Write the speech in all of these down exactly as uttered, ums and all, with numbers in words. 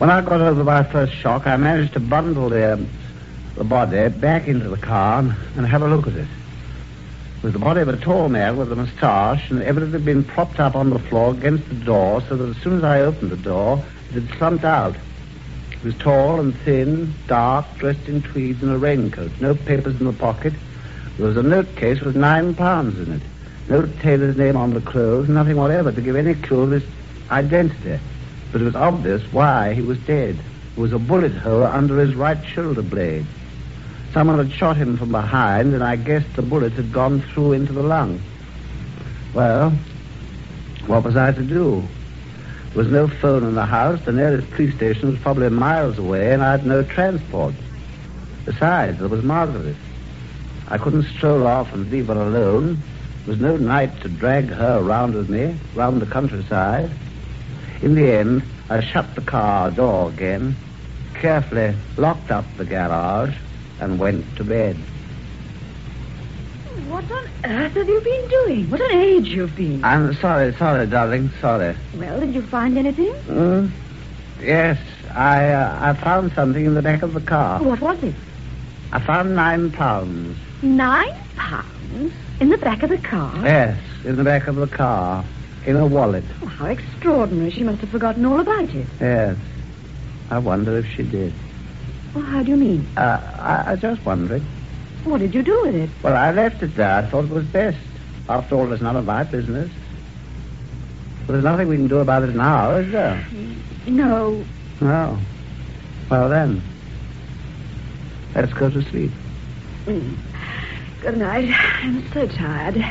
When I got over my first shock, I managed to bundle the, um, the body back into the car and have a look at it. It was the body of a tall man with a moustache and evidently been propped up on the floor against the door so that as soon as I opened the door, it had slumped out. He was tall and thin, dark, dressed in tweeds and a raincoat, no papers in the pocket. There was a note case with nine pounds in it. No tailor's name on the clothes, nothing whatever to give any clue of his identity. But it was obvious why he was dead. There was a bullet hole under his right shoulder blade. Someone had shot him from behind, and I guessed the bullet had gone through into the lung. Well, what was I to do? There was no phone in the house. The nearest police station was probably miles away, and I had no transport. Besides, there was Margaret. I couldn't stroll off and leave her alone. There was no night to drag her around with me, round the countryside. In the end, I shut the car door again, carefully locked up the garage, and went to bed. What on earth have you been doing? What an age you've been. I'm sorry, sorry, darling, sorry. Well, did you find anything? Mm? Yes, I uh, I found something in the back of the car. What was it? I found nine pounds. Nine pounds? In the back of the car? Yes, in the back of the car. In a wallet. Oh, how extraordinary. She must have forgotten all about it. Yes. I wonder if she did. Well, how do you mean? Uh, I, I was just wondering. What did you do with it? Well, I left it there. I thought it was best. After all, it's none of my business. Well, there's nothing we can do about it now, is there? No. No. Well, then, let's go to sleep. Mm. Good night. I'm so tired.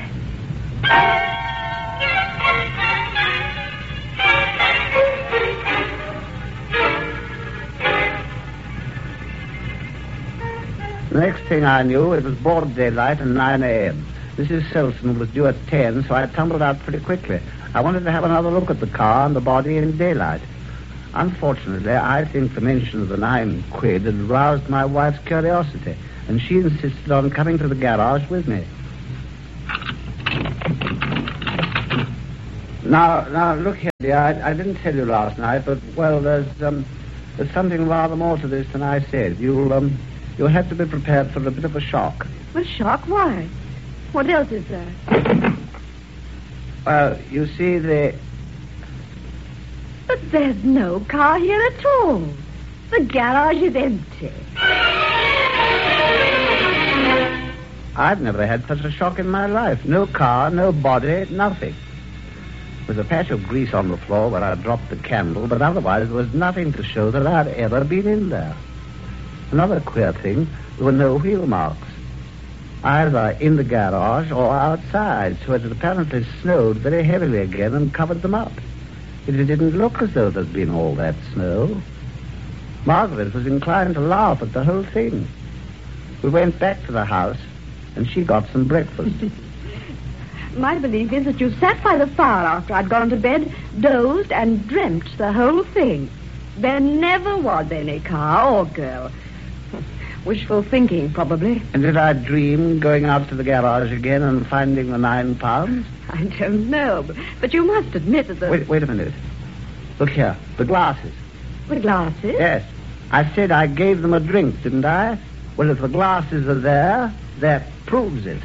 The next thing I knew, it was broad daylight and nine a.m. Missus Selson was due at ten, so I tumbled out pretty quickly. I wanted to have another look at the car and the body in daylight. Unfortunately, I think the mention of the nine quid had roused my wife's curiosity, and she insisted on coming to the garage with me. Now, now, look here, dear, I, I didn't tell you last night, but, well, there's, um, there's something rather more to this than I said. You'll, um... You'll have to be prepared for a bit of a shock. A shock? Why? What else is there? Well, you see, the... But there's no car here at all. The garage is empty. I've never had such a shock in my life. No car, no body, nothing. There was a patch of grease on the floor where I dropped the candle, but otherwise there was nothing to show that I'd ever been in there. Another queer thing, there were no wheel marks, either in the garage or outside, so it had apparently snowed very heavily again and covered them up. It didn't look as though there'd been all that snow. Margaret was inclined to laugh at the whole thing. We went back to the house, and she got some breakfast. My belief is that you sat by the fire after I'd gone to bed, dozed, and dreamt the whole thing. There never was any car or girl. Wishful thinking, probably. And did I dream going out to the garage again and finding the nine pounds? I don't know, but, but you must admit that the... Wait, wait a minute. Look here, the glasses. The glasses? Yes. I said I gave them a drink, didn't I? Well, if the glasses are there, that proves it.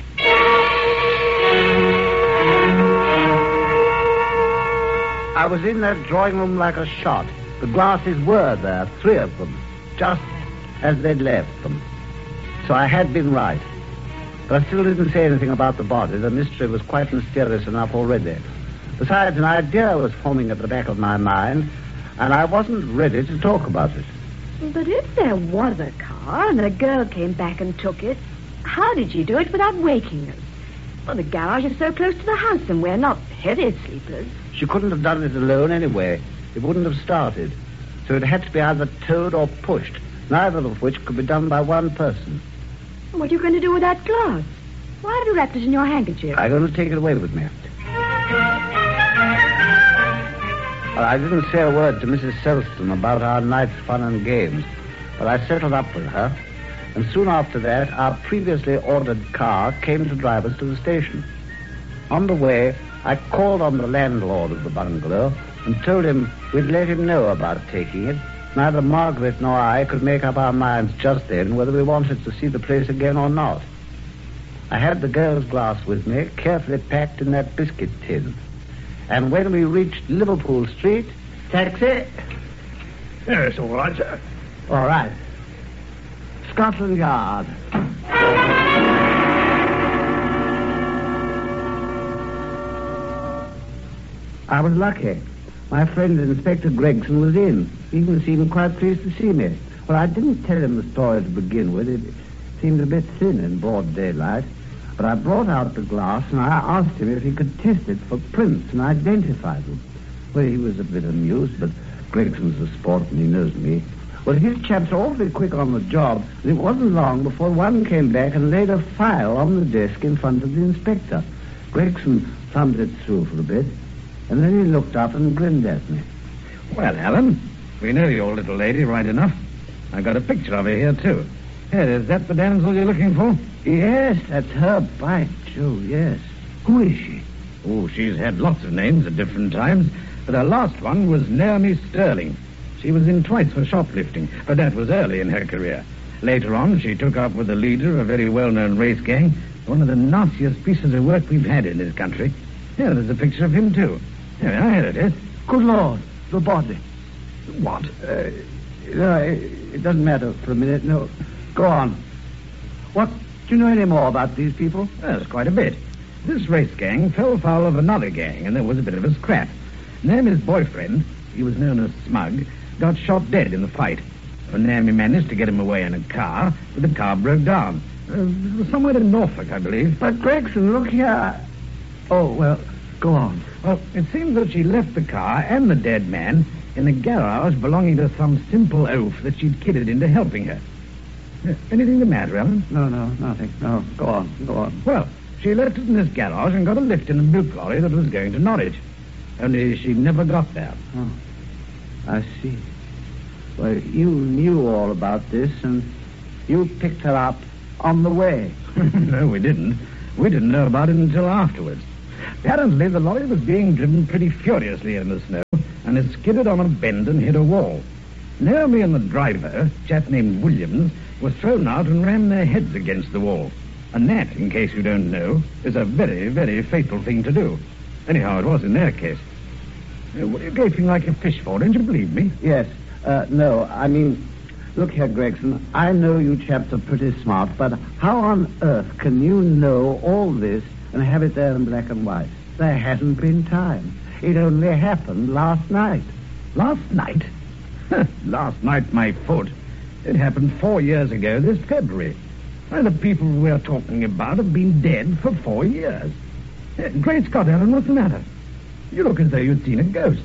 I was in that drawing room like a shot. The glasses were there, three of them, just as they'd left them. So I had been right. But I still didn't say anything about the body. The mystery was quite mysterious enough already. Besides, an idea was forming at the back of my mind, and I wasn't ready to talk about it. But if there was a car and a girl came back and took it, how did she do it without waking us? Well, the garage is so close to the house, and we're not heavy sleepers. She couldn't have done it alone anyway. It wouldn't have started. So it had to be either towed or pushed, neither of which could be done by one person. What are you going to do with that glass? Why have you wrapped it in your handkerchief? I'm going to take it away with me. Well, I didn't say a word to Missus Selston about our night's fun and games, but I settled up with her, and soon after that, our previously ordered car came to drive us to the station. On the way, I called on the landlord of the bungalow and told him we'd let him know about taking it, Neither Margaret nor I could make up our minds just then whether we wanted to see the place again or not. I had the girl's glass with me, carefully packed in that biscuit tin. And when we reached Liverpool Street... Taxi? Yes, all right, sir. All right. Scotland Yard. I was lucky. My friend Inspector Gregson was in. He even seemed quite pleased to see me. Well, I didn't tell him the story to begin with. It seemed a bit thin in broad daylight. But I brought out the glass and I asked him if he could test it for prints and identify them. Well, he was a bit amused, but Gregson's a sport and he knows me. Well, his chaps are awfully quick on the job, and it wasn't long before one came back and laid a file on the desk in front of the inspector. Gregson thumbed it through for a bit, and then he looked up and grinned at me. Well, Alan, we know your little lady right enough. I got a picture of her here, too. Here, is that the damsel you're looking for? Yes, that's her, by Jove, yes. Who is she? Oh, she's had lots of names at different times, but her last one was Naomi Sterling. She was in twice for shoplifting, but that was early in her career. Later on, she took up with the leader of a very well-known race gang, one of the nastiest pieces of work we've had in this country. Here, there's a picture of him, too. Here, here it is. Good Lord, the body. What? Uh, no, it, it doesn't matter for a minute, no. Go on. What, do you know any more about these people? There's quite a bit. This race gang fell foul of another gang, and there was a bit of a scrap. Naomi's boyfriend, he was known as Smug, got shot dead in the fight. And Naomi managed to get him away in a car, but the car broke down. Uh, somewhere in Norfolk, I believe. But Gregson, look here. Oh, well, go on. Well, it seems that she left the car and the dead man in a garage belonging to some simple oaf that she'd kidded into helping her. Uh, anything the matter, Alan? No, no, nothing. No, go on, go on. Well, she left it in this garage and got a lift in a milk lorry that was going to Norwich. Only she never got there. Oh, I see. Well, you knew all about this, and you picked her up on the way. No, we didn't. We didn't know about it until afterwards. Apparently, the lorry was being driven pretty furiously in the snow, and it skidded on a bend and hit a wall. Naomi and the driver, a chap named Williams, were thrown out and rammed their heads against the wall. And that, in case you don't know, is a very, very fatal thing to do. Anyhow, it was in their case. Uh, what are you gaping like a fish for? Don't you believe me? Yes. Uh, no, I mean, look here, Gregson. I know you chaps are pretty smart, but how on earth can you know all this and have it there in black and white? There hasn't been time. It only happened last night. Last night? Last night, my foot. It happened four years ago this February. And the people we're talking about have been dead for four years. Uh, Great Scott, Ellen, what's the matter? You look as though you'd seen a ghost.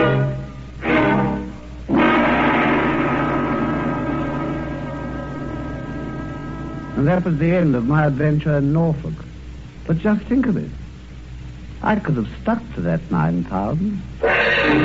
And that was the end of my adventure in Norfolk. But just think of it. I could have stuck to that nine thousand.